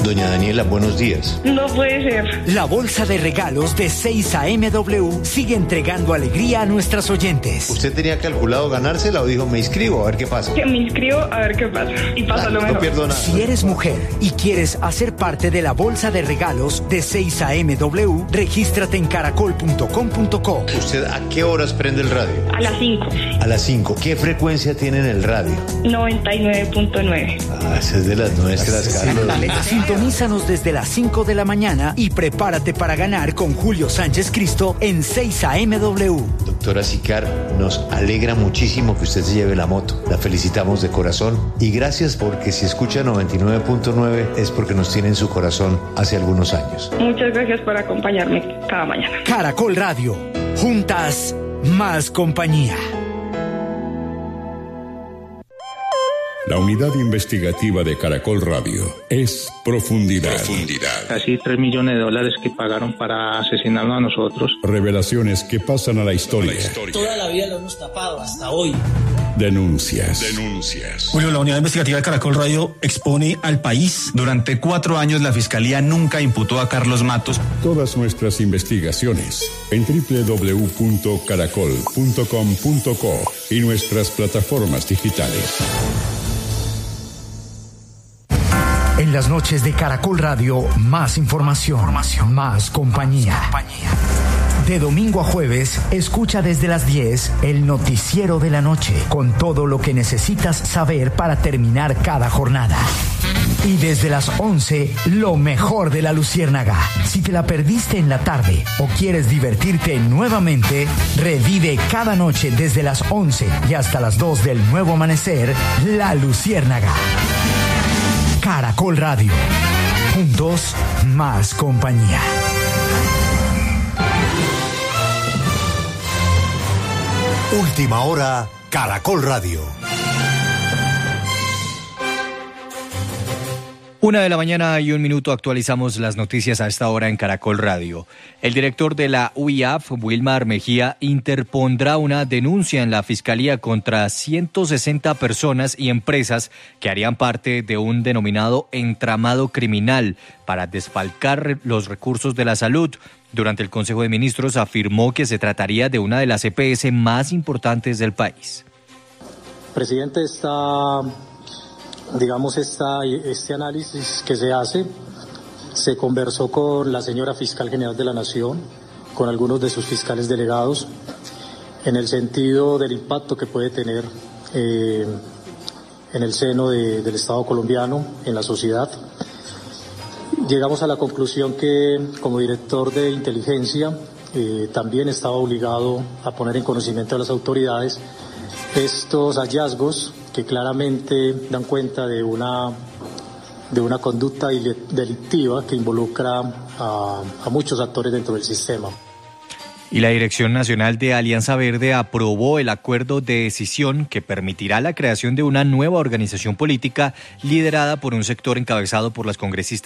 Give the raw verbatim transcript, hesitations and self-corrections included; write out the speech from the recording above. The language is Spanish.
Doña Daniela, buenos días. No puede ser. La bolsa de regalos de seis A M W sigue entregando alegría a nuestras oyentes. ¿Usted tenía calculado ganársela o dijo me inscribo a ver qué pasa? Que me inscribo a ver qué pasa. Y pasa ah, lo mejor. No pierdo nada. Si eres mujer y quieres hacer parte de la bolsa de regalos de seis A M W, regístrate en caracol punto com punto co. ¿Usted a qué horas prende el radio? A las cinco. A las cinco. ¿Qué frecuencia tiene en el radio? noventa y nueve punto nueve. Ah, esa es de las nuestras, Carlos. Sintonízanos desde las cinco de la mañana y prepárate para ganar con Julio Sánchez Cristo en seis A M W. Doctora Sicar, nos alegra muchísimo que usted se lleve la moto. La felicitamos de corazón y gracias porque si escucha noventa y nueve punto nueve es porque nos tiene en su corazón hace algunos años. Muchas gracias por acompañarme cada mañana. Caracol Radio. Juntas, más compañía. La unidad investigativa de Caracol Radio es Profundidad. Profundidad. Casi tres millones de dólares que pagaron para asesinarnos a nosotros. Revelaciones que pasan a la historia. La historia. Toda la vida lo hemos tapado hasta hoy. Denuncias. Denuncias. Julio, la unidad investigativa de Caracol Radio expone al país. Durante cuatro años la Fiscalía nunca imputó a Carlos Matos. Todas nuestras investigaciones en doble u doble u doble u punto caracol punto com punto co y nuestras plataformas digitales. En las noches de Caracol Radio, más información, información. Más compañía. Más compañía. De domingo a jueves, escucha desde las diez el noticiero de la noche, con todo lo que necesitas saber para terminar cada jornada. Y desde las once, lo mejor de la Luciérnaga. Si te la perdiste en la tarde o quieres divertirte nuevamente, revive cada noche desde las once y hasta las dos del nuevo amanecer, La Luciérnaga. Caracol Radio. Juntos, más compañía. Última hora, Caracol Radio. Una de la mañana y un minuto actualizamos las noticias a esta hora en Caracol Radio. El director de la U I A F, Wilmar Mejía, interpondrá una denuncia en la Fiscalía contra ciento sesenta personas y empresas que harían parte de un denominado entramado criminal para desfalcar los recursos de la salud. Durante el Consejo de Ministros afirmó que se trataría de una de las E P S más importantes del país. Presidente, está... Digamos, esta, este análisis que se hace, se conversó con la señora Fiscal General de la Nación, con algunos de sus fiscales delegados, en el sentido del impacto que puede tener eh, en el seno de, del Estado colombiano, en la sociedad. Llegamos a la conclusión que, como director de inteligencia, eh, también estaba obligado a poner en conocimiento de las autoridades estos hallazgos que claramente dan cuenta de una, de una conducta delictiva que involucra a, a muchos actores dentro del sistema. Y la Dirección Nacional de Alianza Verde aprobó el acuerdo de decisión que permitirá la creación de una nueva organización política liderada por un sector encabezado por las congresistas